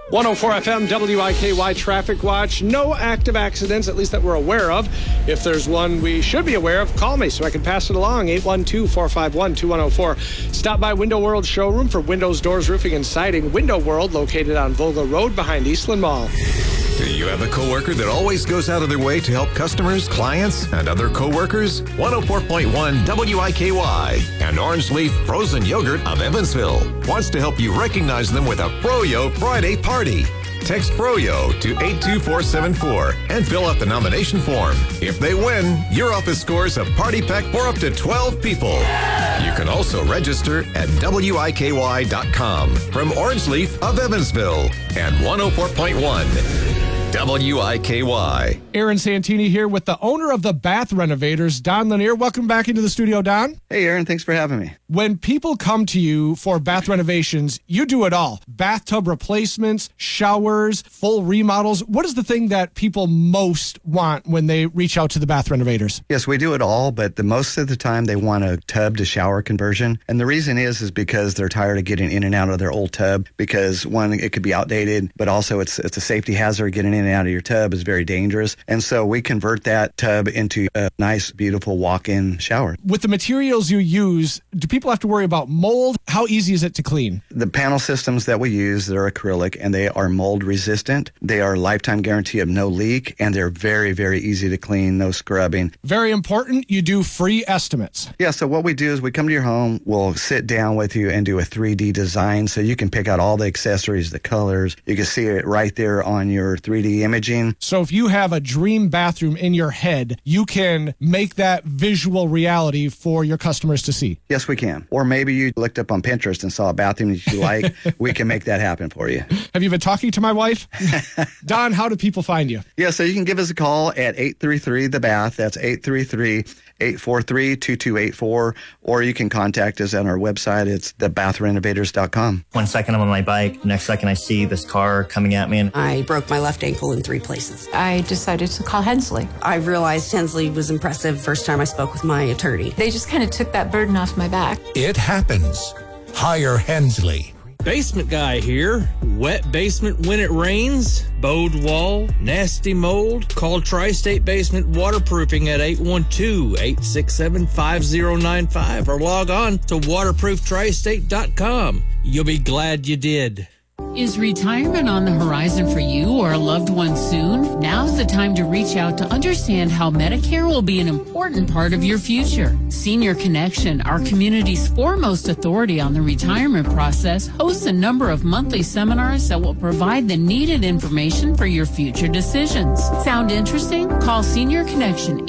104 FM, WIKY Traffic Watch. No active accidents, at least that we're aware of. If there's one we should be aware of, call me so I can pass it along. 812-451-2104. Stop by Window World showroom for windows, doors, roofing, and siding. Window World, located on Volga Road behind Eastland Mall. Do you have a coworker that always goes out of their way to help customers, clients, and other coworkers? 104.1 WIKY and Orange Leaf Frozen Yogurt of Evansville wants to help you recognize them with a Froyo Friday party. Text Froyo to 82474 and fill out the nomination form. If they win, your office scores a party pack for up to 12 people. You can also register at WIKY.com from Orange Leaf of Evansville and 104.1 WIKY. Aaron Santini here with the owner of the Bath Renovators, Don Lanier. Welcome back into the studio, Don. Hey, Aaron. Thanks for having me. When people come to you for bath renovations, you do it all. Bathtub replacements, showers, full remodels. What is the thing that people most want when they reach out to the Bath Renovators? Yes, we do it all, but the most of the time they want a tub to shower conversion. And the reason is because they're tired of getting in and out of their old tub because, one, it could be outdated, but also it's a safety hazard. Getting in and out of your tub is very dangerous. And so we convert that tub into a nice, beautiful walk-in shower. With the materials you use, do people have to worry about mold? How easy is it to clean? The panel systems that we use, they're acrylic and they are mold resistant. They are lifetime guarantee of no leak and they're very, very easy to clean, no scrubbing. Very important, you do free estimates. Yeah, so what we do is we come to your home, we'll sit down with you and do a 3D design so you can pick out all the accessories, the colors. You can see it right there on your 3D imaging. So if you have a dream bathroom in your head, you can make that visual reality for your customers to see. Yes, we can. Or maybe you looked up on Pinterest and saw a bathroom that you like. We can make that happen for you. Have you been talking to my wife? Don, how do people find you? Yeah, so you can give us a call at 833-THE-BATH. That's 833-843-2284. Or you can contact us on our website. It's thebathrenovators.com. 1 second I'm on my bike. Next second I see this car coming at me. And I broke my left ankle in 3 places. I decided to call Hensley. I realized Hensley was impressive first time I spoke with my attorney. They just kind of took that burden off my back. It happens. Hire Hensley. Basement guy here. Wet basement when it rains, bowed wall, nasty mold. Call Tri-State Basement Waterproofing at 812-867-5095 or log on to waterprooftristate.com. You'll be glad you did. Is retirement on the horizon for you or a loved one soon? Now's the time to reach out to understand how Medicare will be an important part of your future. Senior Connection, our community's foremost authority on the retirement process, hosts a number of monthly seminars that will provide the needed information for your future decisions. Sound interesting? Call Senior Connection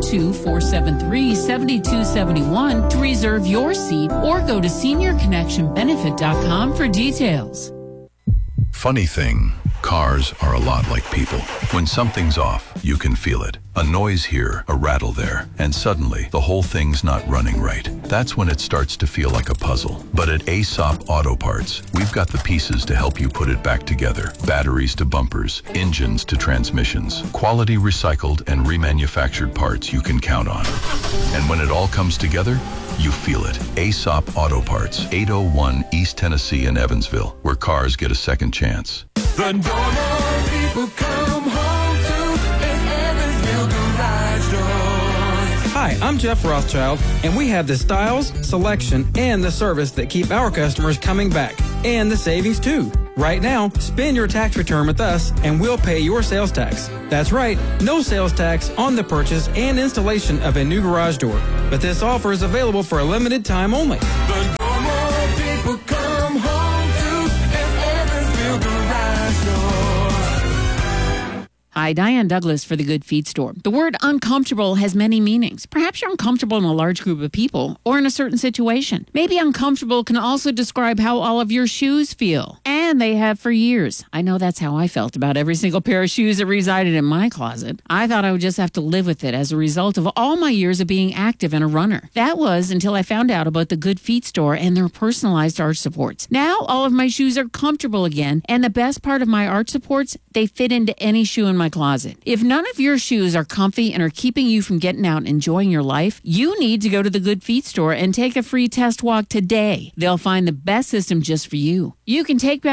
812-473-7271 to reserve your seat or go to seniorconnectionbenefit.com for details. Funny thing, cars are a lot like people. When something's off, you can feel it. A noise here, a rattle there, and suddenly the whole thing's not running right. That's when it starts to feel like a puzzle. But at Aesop Auto Parts, we've got the pieces to help you put it back together. Batteries to bumpers, engines to transmissions, quality recycled and remanufactured parts you can count on. And when it all comes together, you feel it. Aesop Auto Parts, 801 East Tennessee in Evansville, where cars get a second chance. The normal people come home to is Evansville Garage Doors. Hi, I'm Jeff Rothschild, and we have the styles, selection, and the service that keep our customers coming back, and the savings too. Right now, spend your tax return with us, and we'll pay your sales tax. That's right, no sales tax on the purchase and installation of a new garage door. But this offer is available for a limited time only. The normal people come home to is Evansville Garage Doors. Hi, Diane Douglas for The Good Feet Store. The word uncomfortable has many meanings. Perhaps you're uncomfortable in a large group of people or in a certain situation. Maybe uncomfortable can also describe how all of your shoes feel. And they have for years. I know that's how I felt about every single pair of shoes that resided in my closet. I thought I would just have to live with it as a result of all my years of being active and a runner. That was until I found out about the Good Feet Store and their personalized arch supports. Now all of my shoes are comfortable again, and the best part of my arch supports, they fit into any shoe in my closet. If none of your shoes are comfy and are keeping you from getting out and enjoying your life, you need to go to the Good Feet Store and take a free test walk today. They'll find the best system just for you. You can take back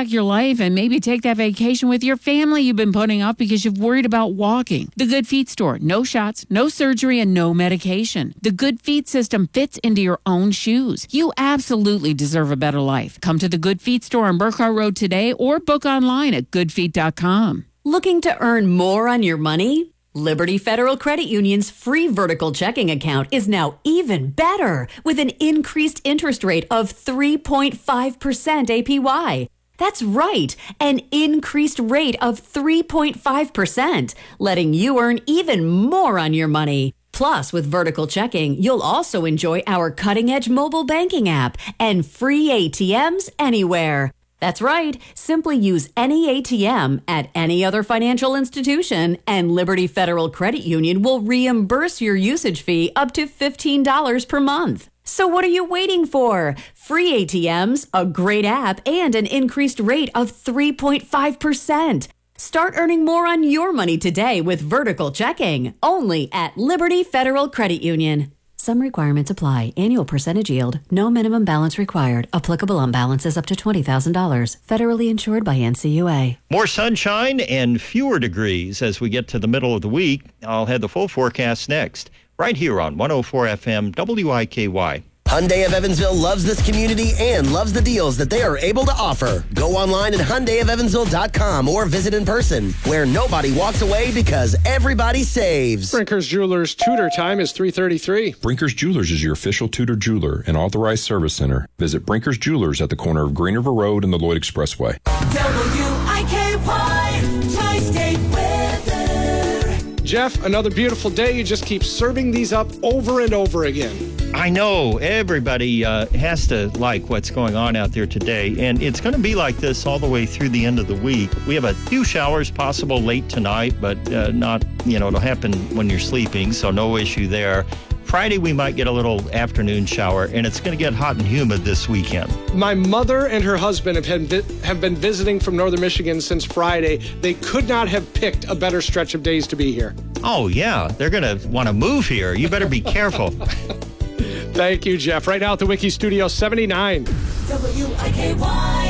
back your life and maybe take that vacation with your family you've been putting off because you've worried about walking. The Good Feet store. No shots, no surgery, and no medication. The Good Feet system fits into your own shoes. You absolutely deserve a better life. Come to the Good Feet store on Burkhart Road today or book online at goodfeet.com. Looking to earn more on your money? Liberty Federal Credit Union's free vertical checking account is now even better with an increased interest rate of 3.5% APY. That's right, an increased rate of 3.5%, letting you earn even more on your money. Plus, with vertical checking, you'll also enjoy our cutting-edge mobile banking app and free ATMs anywhere. That's right. Simply use any ATM at any other financial institution, and Liberty Federal Credit Union will reimburse your usage fee up to $15 per month. So what are you waiting for? Free ATMs, a great app, and an increased rate of 3.5%. Start earning more on your money today with vertical checking, only at Liberty Federal Credit Union. Some requirements apply. Annual percentage yield. No minimum balance required. Applicable on balances up to $20,000. Federally insured by NCUA. More sunshine and fewer degrees as we get to the middle of the week. I'll have the full forecast next, right here on 104 FM WIKY. Hyundai of Evansville loves this community and loves the deals that they are able to offer. Go online at HyundaiofEvansville.com or visit in person, where nobody walks away because everybody saves. Brinker's Jewelers Tudor time is 3:33. Brinker's Jewelers is your official Tudor jeweler and authorized service center. Visit Brinker's Jewelers at the corner of Green River Road and the Lloyd Expressway. WIKY Tri-State Weather. Jeff, another beautiful day. You just keep serving these up over and over again. I know everybody has to like what's going on out there today, and it's going to be like this all the way through the end of the week. We have a few showers possible late tonight, but not, it'll happen when you're sleeping, so no issue there. Friday, we might get a little afternoon shower, and it's going to get hot and humid this weekend. My mother and her husband have been visiting from northern Michigan since Friday. They could not have picked a better stretch of days to be here. Oh, yeah. They're going to want to move here. You better be careful. Thank you, Jeff. Right now at the Wiki Studio 79. WIKY.